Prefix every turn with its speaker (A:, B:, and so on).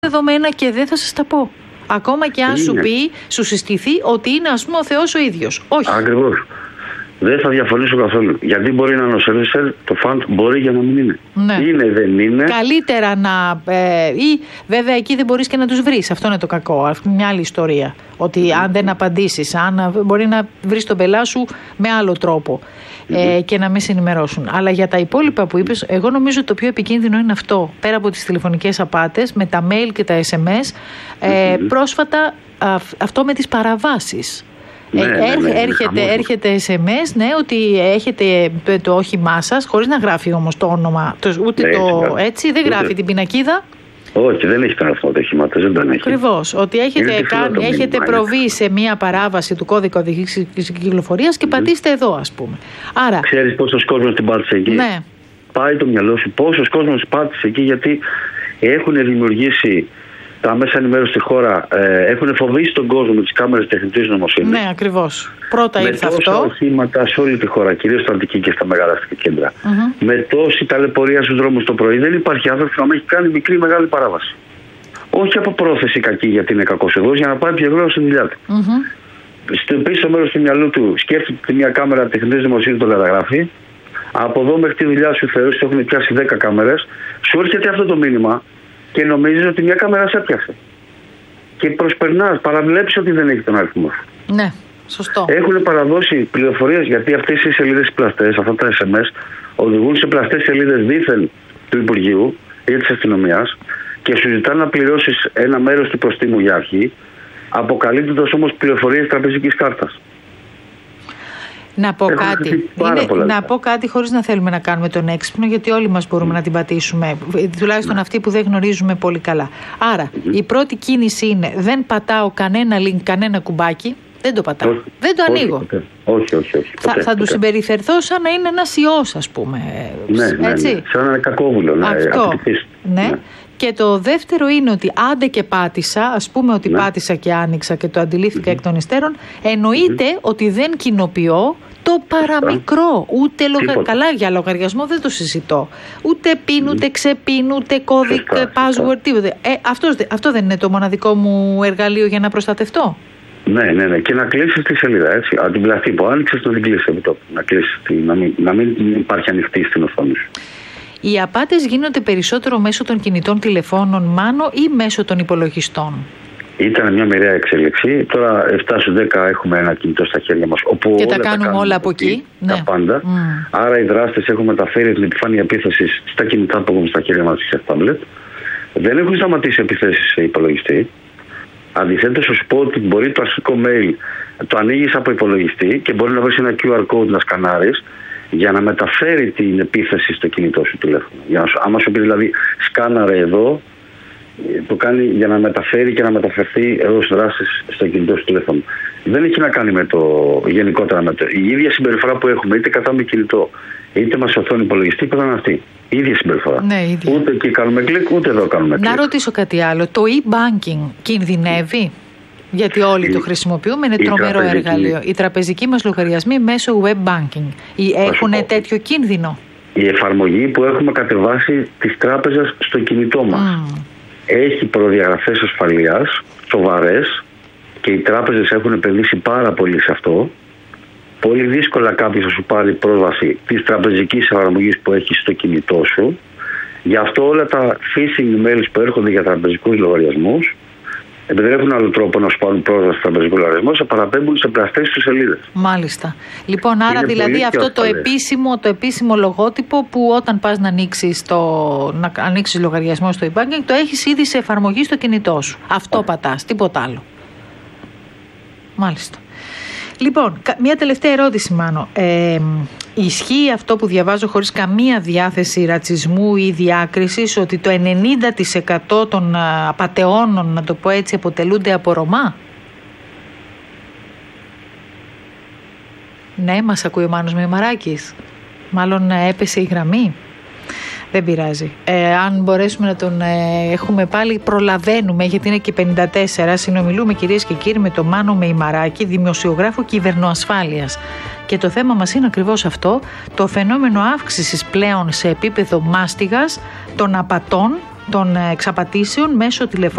A: δεδομένα και δεν θα σας τα πω. Ακόμα και αν σου πει, σου συστηθεί ότι είναι, ας πούμε, ο Θεός ο ίδιος. Όχι.
B: Ακριβώς. Δεν θα διαφωνήσω καθόλου. Γιατί μπορεί να είναι ο Σέρβισερ, το φαντ μπορεί για να μην είναι.
A: Ναι.
B: Είναι, δεν είναι.
A: Καλύτερα να. Ή βέβαια εκεί δεν μπορείς και να τους βρεις. Αυτό είναι το κακό. Αυτή είναι μια άλλη ιστορία. Ότι αν δεν απαντήσεις, μπορεί να βρεις τον πελά σου με άλλο τρόπο και να μην σε ενημερώσουν. Αλλά για τα υπόλοιπα που είπες, εγώ νομίζω ότι το πιο επικίνδυνο είναι αυτό. Πέρα από τις τηλεφωνικές απάτες, με τα mail και τα SMS, πρόσφατα αυτό με τις παραβάσεις. Έρχεται SMS, ναι, ότι έχετε το όχημά σας, χωρίς να γράφει όμως το όνομα, ούτε έτσι, δεν γράφει την πινακίδα.
B: Όχι, δεν έχει τον αριθμό του οχήματος, δεν τον έχει.
A: Ακριβώς, ότι έχετε προβεί σε μία παράβαση του κώδικα οδικής κυκλοφορίας και πατήστε εδώ, ας πούμε. Άρα,
B: ξέρεις πόσος κόσμος την πάτησε εκεί?
A: Ναι.
B: Πάει το μυαλό σου πόσος κόσμος πάτησε εκεί, γιατί έχουν δημιουργήσει τα μέσα ενημέρωση στη χώρα, έχουν φοβήσει τον κόσμο με τις κάμερες τεχνητής νοημοσύνης.
A: Ναι, ακριβώς. Πρώτα ήρθε αυτό.
B: Με τόσα οχήματα σε όλη τη χώρα, κυρίως στα Αττική και στα μεγάλα αστικά κέντρα. Με τόση ταλαιπωρία στους δρόμους το πρωί, δεν υπάρχει άνθρωπος που να έχει κάνει μικρή ή μεγάλη παράβαση. Όχι από πρόθεση κακή, γιατί είναι κακός οδός, για να πάει πιο γρήγορα στη δουλειά του. Στο πίσω μέρος του μυαλού του σκέφτεται μια κάμερα τεχνητής νοημοσύνης, το καταγράφει. Από εδώ μέχρι τη δουλειά σου θεωρείς ότι έχουν πιάσει 10 κάμερες. Σου έρχεται αυτό το μήνυμα και νομίζεις ότι μια κάμερα σε έπιασε. Και προσπερνάς, παραβλέπεις ότι δεν έχει τον αριθμό σου.
A: Ναι, σωστό.
B: Έχουν παραδώσει πληροφορίες, γιατί αυτές οι σελίδες πλαστές, αυτά τα SMS, οδηγούν σε πλαστές σελίδες δήθεν του Υπουργείου ή της αστυνομίας και σου ζητάνε να πληρώσεις ένα μέρος του προστίμου για αρχή, αποκαλύπτοντας όμως πληροφορίες τραπεζικής κάρτας.
A: Να πω κάτι χωρίς να θέλουμε να κάνουμε τον έξυπνο, γιατί όλοι μας μπορούμε να την πατήσουμε, τουλάχιστον αυτοί που δεν γνωρίζουμε πολύ καλά. Άρα η πρώτη κίνηση είναι: δεν πατάω κανένα link, κανένα κουμπάκι, δεν το πατάω, δεν το ανοίγω.
B: Όχι.
A: Θα του συμπεριφερθώ σαν να είναι ένας ιός, ας πούμε.
B: Ναι, σαν ένα κακόβουλο.
A: Ναι. Και το δεύτερο είναι ότι άντε και πάτησα, ας πούμε ότι πάτησα και άνοιξα και το αντιλήφθηκα εκ των υστέρων, εννοείται ότι δεν κοινοποιώ το παραμικρό, ούτε καλά για λογαριασμό δεν το συζητώ, ούτε PIN, ούτε ξεπin, ούτε κώδικα, password, τίποτε. Αυτό δεν είναι το μοναδικό μου εργαλείο για να προστατευτώ?
B: Ναι. Και να κλείσεις τη σελίδα, έτσι. Αν την πλαστή που άνοιξες, να την κλείσεις επί τόπου. Να μην υπάρχει ανοιχτή στην οθόνη σου.
A: Οι απάτες γίνονται περισσότερο μέσω των κινητών τηλεφώνων, Μάνο, ή μέσω των υπολογιστών?
B: Ήταν μια μοιραία εξέλιξη. Τώρα 7 στους 10 έχουμε ένα κινητό στα χέρια μας. Όπου
A: και τα κάνουμε όλα από εκεί.
B: Τα πάντα. Άρα οι δράστες έχουν μεταφέρει την επιφάνεια επίθεσης στα κινητά που έχουμε στα χέρια μας και σε τάμπλετ. Δεν έχουν σταματήσει επιθέσεις σε υπολογιστή. Αντιθέτως, σου πω ότι μπορεί το αρχικό mail το ανοίγεις από υπολογιστή και μπορεί να βρεις ένα QR code να σκανάρεις για να μεταφέρει την επίθεση στο κινητό σου τηλέφωνο. Άμα σου πει δηλαδή σκάναρε εδώ, το κάνει για να μεταφέρει και να μεταφερθεί εδώ στους δράσεις στο κινητό σου τηλέφωνο. Δεν έχει να κάνει με το γενικότερα με το. Η ίδια συμπεριφορά που έχουμε, είτε κατάμε κινητό, είτε μας οθόνη υπολογιστή, πρέπει να είναι αυτή. Η ίδια συμπεριφορά.
A: Ναι, ίδια.
B: Ούτε εκεί κάνουμε κλικ, ούτε εδώ κάνουμε κλικ.
A: Να ρωτήσω κάτι άλλο. Το e-banking κινδυνεύει? Γιατί όλοι το χρησιμοποιούμε, είναι τρομερό εργαλείο. Οι τραπεζικοί μας λογαριασμοί μέσω web banking έχουν τέτοιο κίνδυνο?
B: Η εφαρμογή που έχουμε κατεβάσει της τράπεζας στο κινητό μας έχει προδιαγραφές ασφαλείας σοβαρές και οι τράπεζες έχουν επενδύσει πάρα πολύ σε αυτό. Πολύ δύσκολα κάποιος θα σου πάρει πρόσβαση της τραπεζικής εφαρμογής που έχει στο κινητό σου. Γι' αυτό όλα τα phishing emails που έρχονται για τραπεζικούς λογαριασμούς, επειδή δεν έχουν άλλο τρόπο να σου πάρουν πρόσβαση στο τραπεζικό λογαριασμό, σε παραπέμπουν σε πλαστές του σελίδες. Μάλιστα.
A: Λοιπόν, άρα δηλαδή αυτό το επίσημο λογότυπο που όταν πας να ανοίξεις λογαριασμό στο e-banking, το έχεις ήδη σε εφαρμογή στο κινητό σου. Αυτό πατάς, τίποτα άλλο. Μάλιστα. Λοιπόν, μια τελευταία ερώτηση, Μάνο. Ισχύει αυτό που διαβάζω χωρίς καμία διάθεση ρατσισμού ή διάκρισης, ότι το 90% των απατεώνων, να το πω έτσι, αποτελούνται από Ρωμά? Ναι, μας ακούει ο Μάνος Μημαράκης. Μάλλον έπεσε η γραμμή. Δεν πειράζει. Αν μπορέσουμε να τον έχουμε πάλι, προλαβαίνουμε, γιατί είναι και 54. Συνομιλούμε, κυρίες και κύριοι, με τον Μάνο Μημαράκη, δημοσιογράφο κυβερνοασφάλειας. Και το θέμα μας είναι ακριβώς αυτό, το φαινόμενο αύξησης πλέον σε επίπεδο μάστιγας των απατών, των εξαπατήσεων μέσω τηλεφώνου